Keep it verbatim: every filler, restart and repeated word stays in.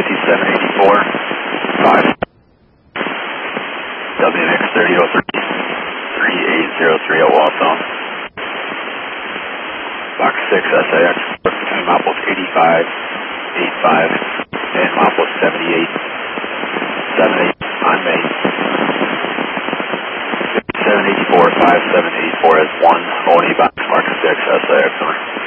fifty-seven eighty-four, five, W X thirty oh three, three eight zero three at Wallstone. Box six S A X between milepost eighty-five, eighty-five, and milepost seventy-eight, seventy-eight on Main. fifty-seven eighty-four, five seven eight four as one, only box mark six S A X.